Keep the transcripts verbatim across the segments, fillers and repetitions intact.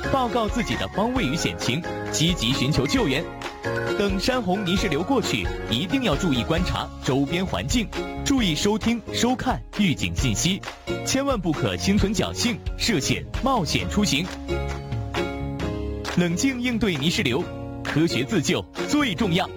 报告自己的方位与险情，积极寻求救援。等山洪泥石流过去，一定要注意观察周边环境，注意收听收看预警信息，千万不可心存侥幸涉险冒险出行。冷静应对泥石流，科学自救最重要。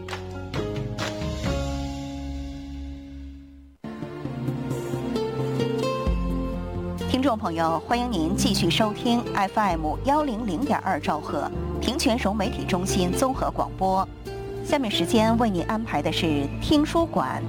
听众朋友，欢迎您继续收听 F M 幺零零点二兆赫平泉融媒体中心综合广播。下面时间为您安排的是听书馆。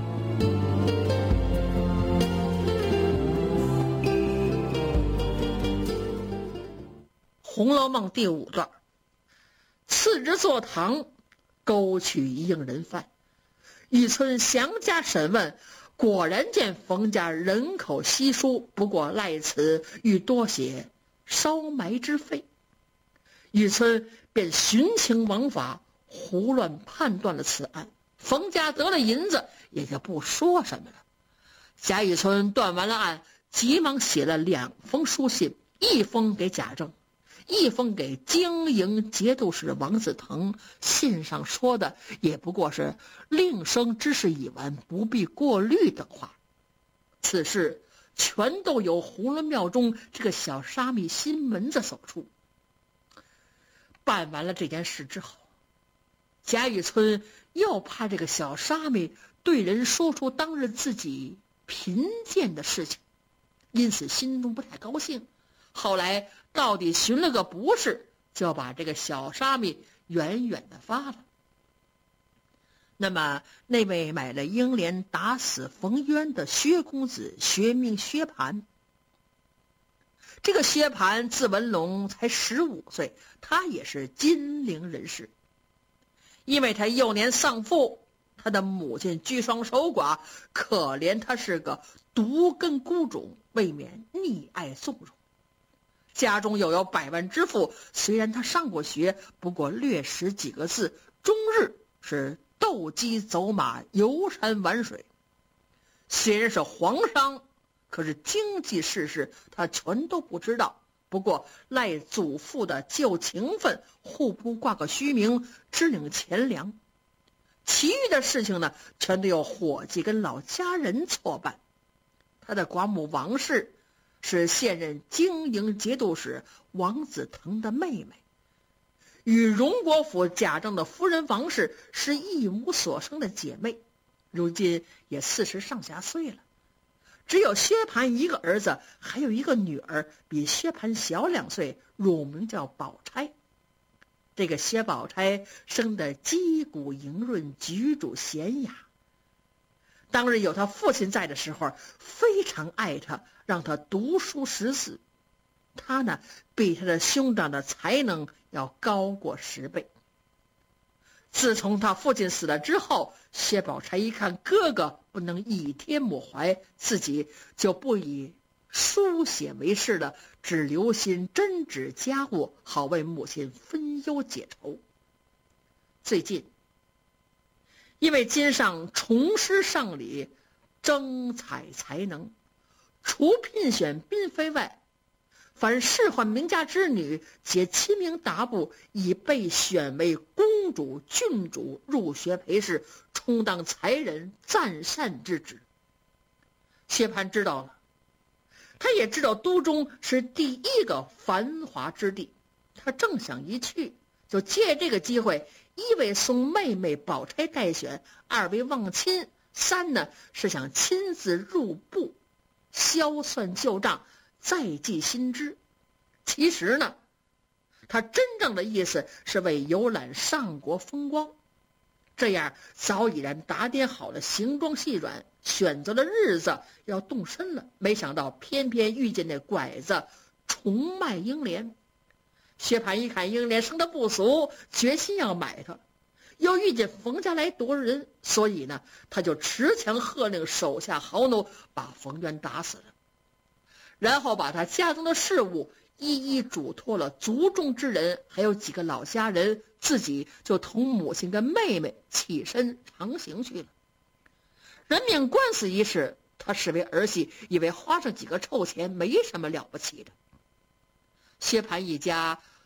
《红楼梦》第五段，次日坐堂，勾取一应人犯。玉村详加审问，果然见冯家人口稀疏，不过赖此欲多写烧埋之费。玉村便徇情枉法，胡乱判断了此案。冯家得了银子，也就不说什么了。贾雨村断完了案，急忙写了两封书信，一封给贾政，一封给经营节度使王子腾。信上说的也不过是令生之事已完，不必过虑等话。此事全都由葫芦庙中这个小沙弥心门子所出。办完了这件事之后，贾雨村又怕这个小沙弥对人说出当日自己贫贱的事情，因此心中不太高兴。后来到底寻了个不是，就把这个小沙弥远远的发了。那么那位买了英莲打死冯渊的薛公子，学名薛蟠。这个薛蟠字文龙，才十五岁，他也是金陵人士。因为他幼年丧父，他的母亲居双守寡，可怜他是个独根孤种，未免溺爱纵容。家中又有百万之富，虽然他上过学，不过略识几个字，终日是斗鸡走马，游山玩水。虽然是皇商，可是经济世事他全都不知道。不过赖祖父的旧情分，互不挂个虚名，支领钱粮。其余的事情呢，全都由伙计跟老家人作办。他的寡母王氏是现任经营节度使王子腾的妹妹，与荣国府贾政的夫人王氏是一母所生的姐妹，如今也四十上下岁了。只有薛蟠一个儿子，还有一个女儿，比薛蟠小两岁，乳名叫宝钗。这个薛宝钗生得肌骨莹润，举止娴雅。当日有他父亲在的时候，非常爱他，让他读书识字。他呢，比他的兄长的才能要高过十倍。自从他父亲死了之后，薛宝钗一看哥哥不能一贴母怀，自己就不以书写为事了，只留心针指家务，好为母亲分忧解愁。最近因为今上重施上礼，征采才能，除聘选嫔妃外，凡仕宦名家之女，皆亲名达部，已被选为公主、郡主，入学陪侍，充当才人赞善之职。薛蟠知道了，他也知道都中是第一个繁华之地，他正想一去，就借这个机会，一为送妹妹宝钗待选，二为望亲，三呢是想亲自入部消算旧账，再记新知。其实呢，他真正的意思是为游览上国风光。这样早已然打点好了行装细软，选择了日子要动身了，没想到偏偏遇见那拐子重卖英莲。薛蟠一看英莲生得不俗，决心要买它，又遇见冯家来夺人，所以呢，他就持枪喝令手下豪奴把冯渊打死了，然后把他家中的事务一一嘱托了族中之人，还有几个老家人，自己就同母亲跟妹妹起身长行去了。人命官司一事，他视为儿戏，以为花上几个臭钱没什么了不起的。薛蟠一家